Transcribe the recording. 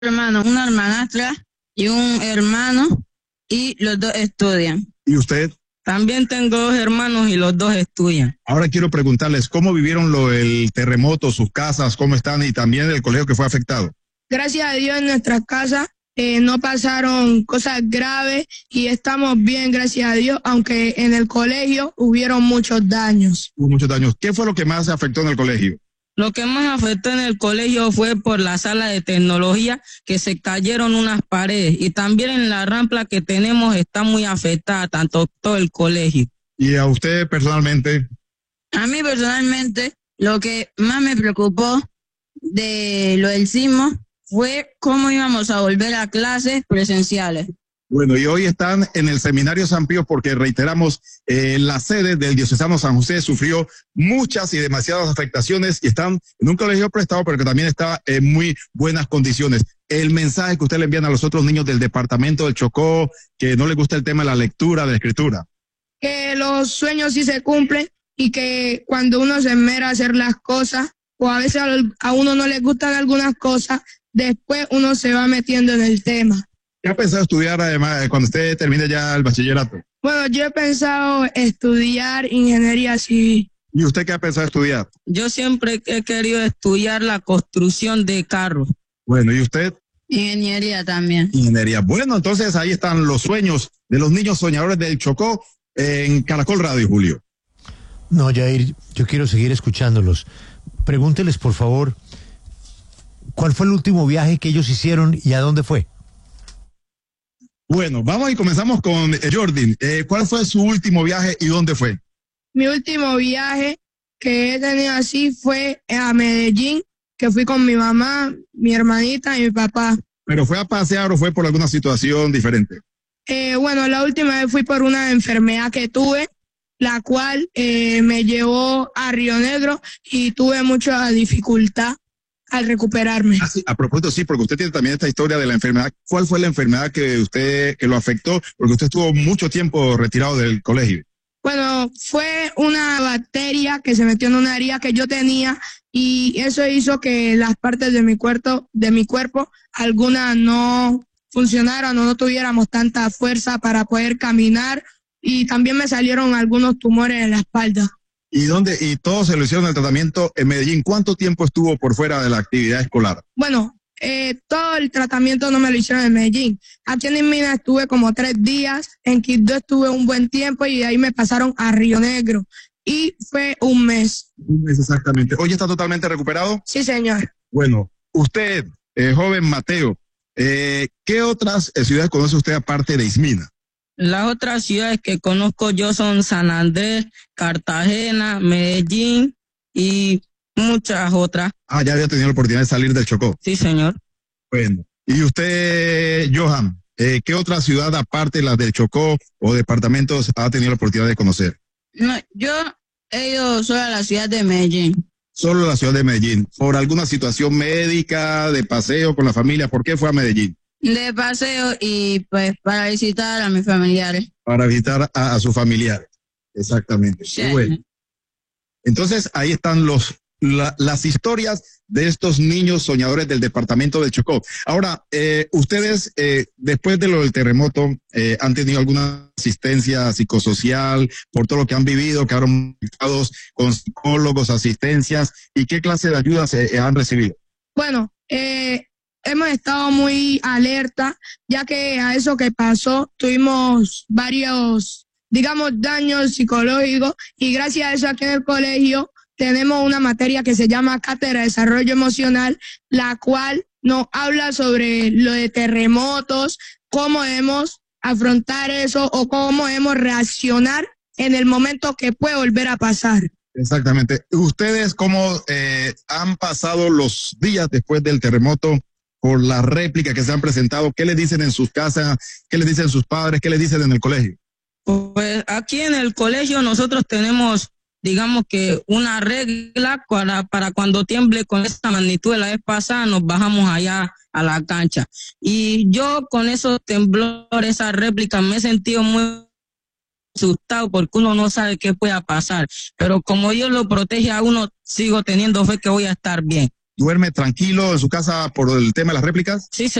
Hermano, una hermanastra y un hermano, y los dos estudian. ¿Y usted? También tengo dos hermanos y los dos estudian. Ahora quiero preguntarles, ¿cómo vivieron el terremoto, sus casas, cómo están y también el colegio que fue afectado? Gracias a Dios en nuestras casas no pasaron cosas graves y estamos bien, gracias a Dios, aunque en el colegio hubieron muchos daños. Hubo muchos daños. ¿Qué fue lo que más afectó en el colegio? Lo que más afectó en el colegio fue por la sala de tecnología, que se cayeron unas paredes, y también en la rampa que tenemos está muy afectada, tanto todo el colegio. ¿Y a usted personalmente? A mí personalmente, lo que más me preocupó de lo del sismo fue cómo íbamos a volver a clases presenciales. Bueno, y hoy están en el Seminario San Pío porque reiteramos, la sede del Diocesano San José sufrió muchas y demasiadas afectaciones y están en un colegio prestado, pero que también está en muy buenas condiciones. El mensaje que usted le envían a los otros niños del departamento del Chocó, que no les gusta el tema de la lectura, de la escritura. Que los sueños sí se cumplen y que cuando uno se esmera a hacer las cosas, o a veces a uno no le gustan algunas cosas, después uno se va metiendo en el tema. ¿Qué ha pensado estudiar además cuando usted termine ya el bachillerato? Bueno, yo he pensado estudiar ingeniería civil. ¿Y usted qué ha pensado estudiar? Yo siempre he querido estudiar la construcción de carros. Bueno, ¿y usted? Ingeniería también. Ingeniería. Bueno, entonces ahí están los sueños de los niños soñadores del Chocó en Caracol Radio, Julio. No, Jair, yo quiero seguir escuchándolos. Pregúnteles, por favor, ¿cuál fue el último viaje que ellos hicieron y a dónde fue? Bueno, vamos y comenzamos con Jordan. ¿Cuál fue su último viaje y dónde fue? Mi último viaje que he tenido así fue a Medellín, que fui con mi mamá, mi hermanita y mi papá. ¿Pero fue a pasear o fue por alguna situación diferente? Bueno, la última vez fui por una enfermedad que tuve, la cual me llevó a Río Negro y tuve mucha dificultad al recuperarme. Ah, sí, a propósito, sí, porque usted tiene también esta historia de la enfermedad. ¿Cuál fue la enfermedad que lo afectó? Porque usted estuvo mucho tiempo retirado del colegio. Bueno, fue una bacteria que se metió en una herida que yo tenía y eso hizo que las partes de mi cuerpo, algunas no funcionaran o no tuviéramos tanta fuerza para poder caminar, y también me salieron algunos tumores en la espalda. ¿Y todos se lo hicieron el tratamiento en Medellín? ¿Cuánto tiempo estuvo por fuera de la actividad escolar? Bueno, todo el tratamiento no me lo hicieron en Medellín. Aquí en Mina estuve como 3 días, en Quibdó estuve un buen tiempo y de ahí me pasaron a Río Negro y fue un mes. Un mes exactamente. ¿Hoy está totalmente recuperado? Sí, señor. Bueno, usted, joven Mateo, ¿qué otras ciudades conoce usted aparte de Ismina? Las otras ciudades que conozco yo son San Andrés, Cartagena, Medellín y muchas otras. Ah, ya había tenido la oportunidad de salir del Chocó. Sí, señor. Bueno, y usted, Johan, ¿qué otra ciudad aparte de las del Chocó o departamentos ha tenido la oportunidad de conocer? No, yo he ido solo a la ciudad de Medellín. Solo la ciudad de Medellín. ¿Por alguna situación médica, de paseo con la familia? ¿Por qué fue a Medellín? De paseo y pues para visitar a mis familiares. Para visitar a sus familiares. Exactamente. Sí. Bueno. Entonces, ahí están las historias de estos niños soñadores del departamento del Chocó. Ahora, ustedes, después de lo del terremoto, ¿han tenido alguna asistencia psicosocial por todo lo que han vivido? ¿Quedaron conectados con psicólogos, asistencias? ¿Y qué clase de ayudas han recibido? Bueno, hemos estado muy alerta, ya que a eso que pasó tuvimos varios, digamos, daños psicológicos, y gracias a eso aquí en el colegio tenemos una materia que se llama Cátedra de Desarrollo Emocional, la cual nos habla sobre lo de terremotos, cómo debemos afrontar eso o cómo debemos reaccionar en el momento que puede volver a pasar. Exactamente. ¿Ustedes cómo han pasado los días después del terremoto por la réplica que se han presentado? ¿Qué les dicen en sus casas? ¿Qué les dicen sus padres? ¿Qué les dicen en el colegio? Pues aquí en el colegio nosotros tenemos, digamos que una regla para cuando tiemble con esta magnitud de la vez pasada, nos bajamos allá a la cancha. Y yo con esos temblores, esas réplicas, me he sentido muy asustado porque uno no sabe qué pueda pasar. Pero como Dios lo protege a uno, sigo teniendo fe que voy a estar bien. duerme tranquilo en su casa por el tema de las réplicas? Sí,